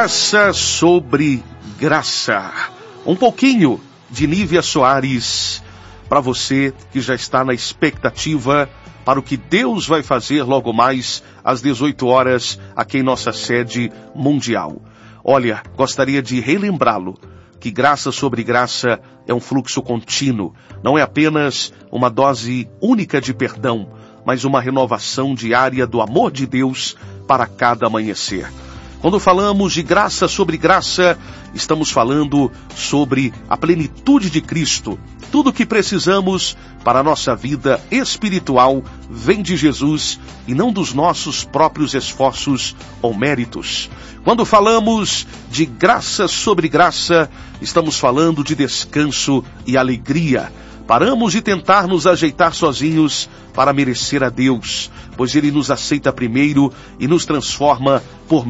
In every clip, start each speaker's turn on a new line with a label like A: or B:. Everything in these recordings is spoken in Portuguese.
A: Graça sobre graça. Um pouquinho de Nívia Soares para você que já está na expectativa para o que Deus vai fazer logo mais às 18 horas aqui em nossa sede mundial. Olha, gostaria de relembrá-lo que graça sobre graça é um fluxo contínuo, não é apenas uma dose única de perdão, mas uma renovação diária do amor de Deus para cada amanhecer. Quando falamos de graça sobre graça, estamos falando sobre a plenitude de Cristo. Tudo o que precisamos para a nossa vida espiritual vem de Jesus e não dos nossos próprios esforços ou méritos. Quando falamos de graça sobre graça, estamos falando de descanso e alegria. Paramos de tentar nos ajeitar sozinhos para merecer a Deus, pois Ele nos aceita primeiro e nos transforma por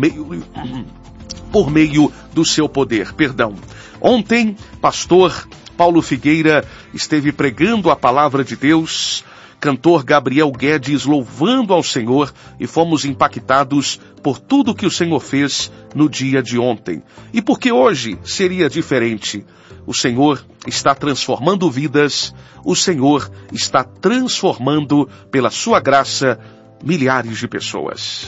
A: meio do seu poder. Ontem, pastor Paulo Figueira esteve pregando a palavra de Deus, cantor Gabriel Guedes louvando ao Senhor, e fomos impactados por tudo que o Senhor fez no dia de ontem. E porque hoje seria diferente? O Senhor está transformando vidas, o Senhor está transformando pela sua graça milhares de pessoas.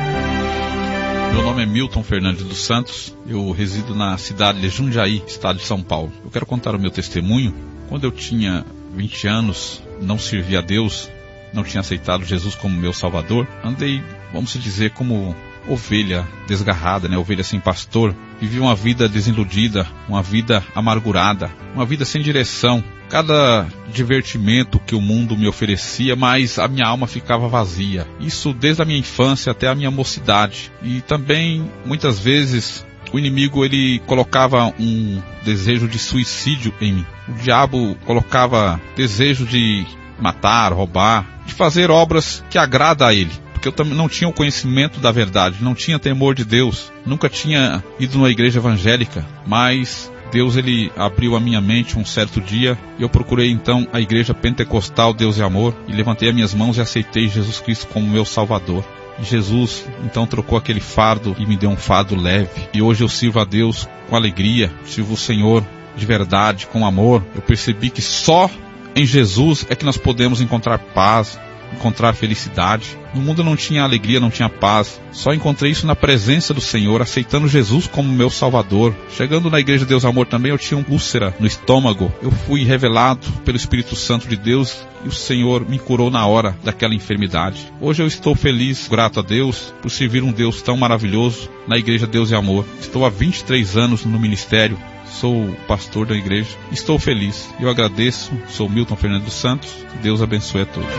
B: Meu nome é Milton Fernandes dos Santos, eu resido na cidade de Jundiaí, estado de São Paulo. Eu quero contar o meu testemunho. Quando eu tinha 20 anos, não servia a Deus, não tinha aceitado Jesus como meu Salvador. Andei, vamos dizer, como ovelha desgarrada, ovelha sem pastor. Vivi uma vida desiludida, uma vida amargurada, uma vida sem direção. Cada divertimento que o mundo me oferecia, mas a minha alma ficava vazia. Isso desde a minha infância até a minha mocidade. E também, muitas vezes, o inimigo ele colocava um desejo de suicídio em mim. O diabo colocava desejo de matar, roubar, de fazer obras que agradam a ele. Porque eu também não tinha o conhecimento da verdade, não tinha temor de Deus, nunca tinha ido numa igreja evangélica, mas Deus ele abriu a minha mente um certo dia e eu procurei então a igreja pentecostal Deus é Amor e levantei as minhas mãos e aceitei Jesus Cristo como meu Salvador. E Jesus então trocou aquele fardo e me deu um fardo leve. E hoje eu sirvo a Deus com alegria, sirvo o Senhor de verdade, com amor. Eu percebi que só em Jesus é que nós podemos encontrar paz, encontrar felicidade. No mundo eu não tinha alegria, não tinha paz. Só encontrei isso na presença do Senhor, aceitando Jesus como meu Salvador. Chegando na igreja Deus Amor também, eu tinha uma úlcera no estômago. Eu fui revelado pelo Espírito Santo de Deus e o Senhor me curou na hora daquela enfermidade. Hoje eu estou feliz, grato a Deus, por servir um Deus tão maravilhoso na igreja Deus é Amor. Estou há 23 anos no ministério. Sou pastor da igreja. Estou feliz. Eu agradeço. Sou Milton Fernandes dos Santos. Deus abençoe a todos.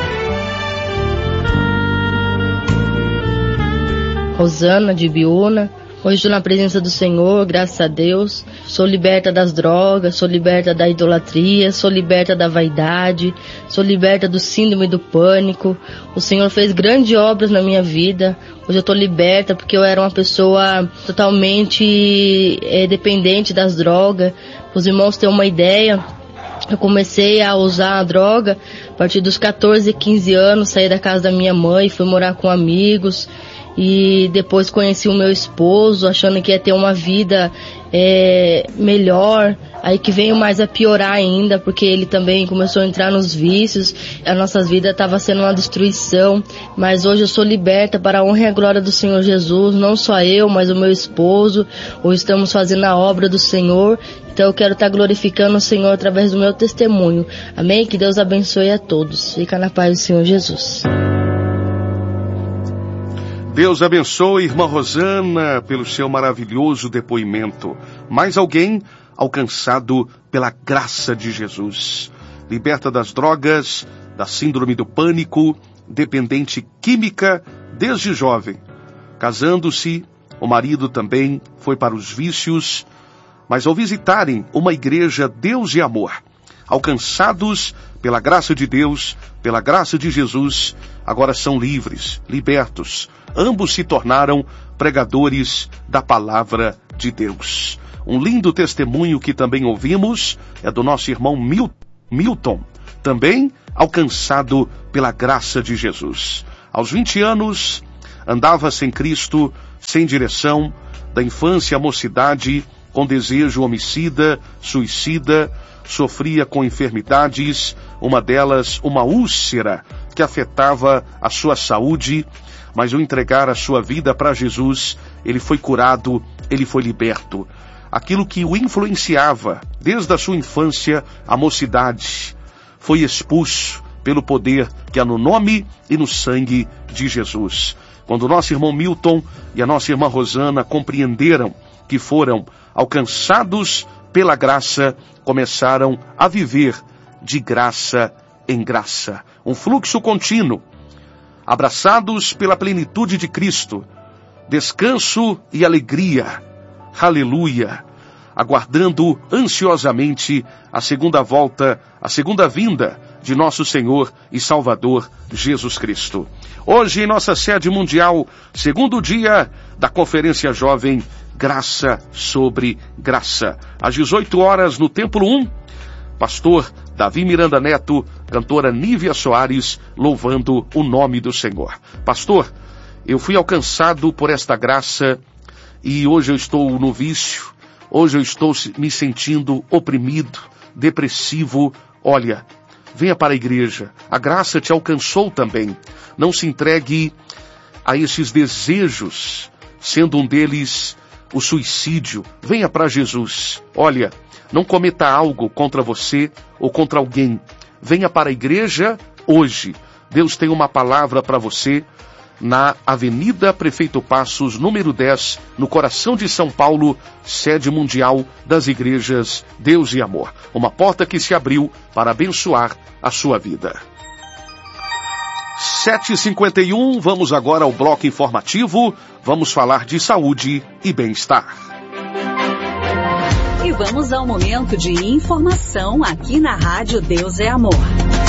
C: Rosana de Biúna. Hoje estou na presença do Senhor, graças a Deus. Sou liberta das drogas, sou liberta da idolatria, sou liberta da vaidade, sou liberta do síndrome do pânico. O Senhor fez grandes obras na minha vida. Hoje eu estou liberta porque eu era uma pessoa totalmente dependente das drogas. Os irmãos têm uma ideia. Eu comecei a usar a droga a partir dos 14, 15 anos, saí da casa da minha mãe, fui morar com amigos. E depois conheci o meu esposo, achando que ia ter uma vida melhor. Aí que veio mais a piorar ainda, porque ele também começou a entrar nos vícios. A nossa vida estava sendo uma destruição. Mas hoje eu sou liberta para a honra e a glória do Senhor Jesus. Não só eu, mas o meu esposo. Hoje estamos fazendo a obra do Senhor. Então eu quero estar glorificando o Senhor através do meu testemunho. Amém? Que Deus abençoe a todos. Fica na paz do Senhor Jesus.
A: Deus abençoe, irmã Rosana, pelo seu maravilhoso depoimento. Mais alguém alcançado pela graça de Jesus. Liberta das drogas, da síndrome do pânico, dependente química desde jovem. Casando-se, o marido também foi para os vícios, mas ao visitarem uma igreja Deus e Amor, alcançados pela graça de Deus, pela graça de Jesus, agora são livres, libertos. Ambos se tornaram pregadores da palavra de Deus. Um lindo testemunho que também ouvimos é do nosso irmão Milton, também alcançado pela graça de Jesus. Aos 20 anos, andava sem Cristo, sem direção, da infância à mocidade, com desejo homicida, suicida, sofria com enfermidades, uma delas uma úlcera que afetava a sua saúde, mas ao entregar a sua vida para Jesus, ele foi curado, ele foi liberto. Aquilo que o influenciava desde a sua infância à mocidade foi expulso pelo poder que há no nome e no sangue de Jesus. Quando o nosso irmão Milton e a nossa irmã Rosana compreenderam que foram alcançados pela graça, começaram a viver de graça em graça. Um fluxo contínuo, abraçados pela plenitude de Cristo, descanso e alegria, aleluia, aguardando ansiosamente a segunda volta, a segunda vinda de nosso Senhor e Salvador Jesus Cristo. Hoje, em nossa sede mundial, segundo dia da Conferência Jovem, Graça sobre Graça. Às 18 horas, no Templo 1, pastor Davi Miranda Neto, cantora Nívia Soares, louvando o nome do Senhor. Pastor, eu fui alcançado por esta graça e hoje eu estou no vício, hoje eu estou me sentindo oprimido, depressivo. Olha, venha para a igreja, a graça te alcançou também. Não se entregue a esses desejos, sendo um deles o suicídio. Venha para Jesus. Olha, não cometa algo contra você ou contra alguém. Venha para a igreja hoje. Deus tem uma palavra para você na Avenida Prefeito Passos, número 10, no coração de São Paulo, sede mundial das igrejas Deus e Amor. Uma porta que se abriu para abençoar a sua vida. 7h51, vamos agora ao bloco informativo. Vamos falar de saúde e bem-estar.
D: E vamos ao momento de informação aqui na Rádio Deus é Amor.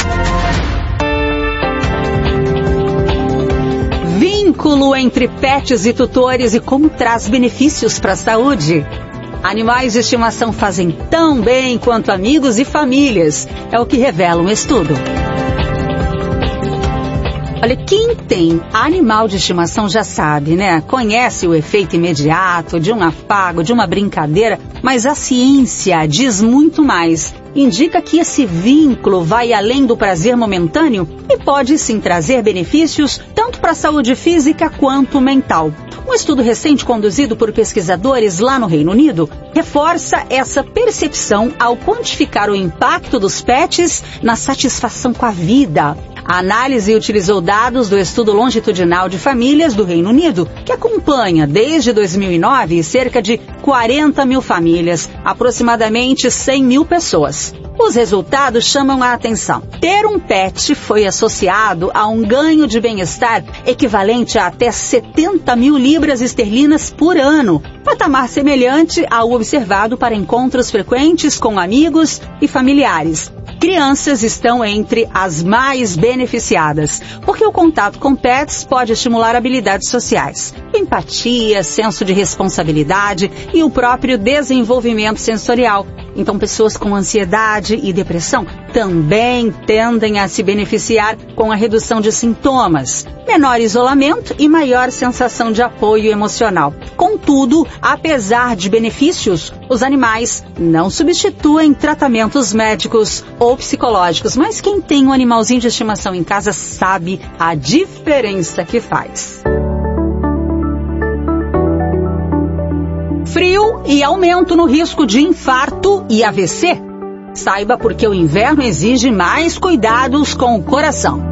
D: Vínculo entre pets e tutores e como traz benefícios para a saúde. Animais de estimação fazem tão bem quanto amigos e famílias, é o que revela um estudo. Olha, quem tem animal de estimação já sabe, né? Conhece o efeito imediato de um afago, de uma brincadeira, mas a ciência diz muito mais. Indica que esse vínculo vai além do prazer momentâneo e pode sim trazer benefícios tanto para a saúde física quanto mental. Um estudo recente conduzido por pesquisadores lá no Reino Unido reforça essa percepção ao quantificar o impacto dos pets na satisfação com a vida. A análise utilizou dados do estudo longitudinal de famílias do Reino Unido, que acompanha desde 2009 cerca de 40 mil famílias, aproximadamente 100 mil pessoas. Os resultados chamam a atenção. Ter um pet foi associado a um ganho de bem-estar equivalente a até 70 mil libras esterlinas por ano, patamar semelhante ao observado para encontros frequentes com amigos e familiares. Crianças estão entre as mais beneficiadas, porque o contato com pets pode estimular habilidades sociais, empatia, senso de responsabilidade e o próprio desenvolvimento sensorial. Então, pessoas com ansiedade e depressão também tendem a se beneficiar com a redução de sintomas, menor isolamento e maior sensação de apoio emocional. Contudo, apesar de benefícios, os animais não substituem tratamentos médicos ou psicológicos, mas quem tem um animalzinho de estimação em casa sabe a diferença que faz. Frio e aumento no risco de infarto e AVC. Saiba porque o inverno exige mais cuidados com o coração.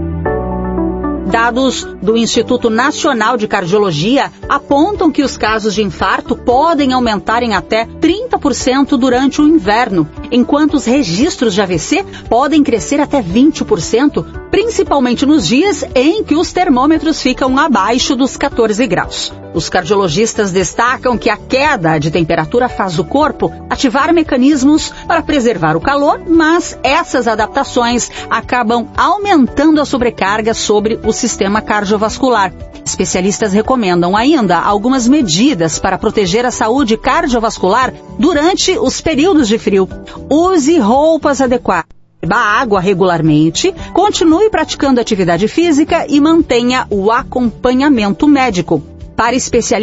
D: Dados do Instituto Nacional de Cardiologia apontam que os casos de infarto podem aumentar em até 30% durante o inverno, enquanto os registros de AVC podem crescer até 20%, principalmente nos dias em que os termômetros ficam abaixo dos 14 graus. Os cardiologistas destacam que a queda de temperatura faz o corpo ativar mecanismos para preservar o calor, mas essas adaptações acabam aumentando a sobrecarga sobre o sistema cardiovascular. Especialistas recomendam ainda algumas medidas para proteger a saúde cardiovascular durante os períodos de frio. Use roupas adequadas. Beba água regularmente, continue praticando atividade física e mantenha o acompanhamento médico. Para especialistas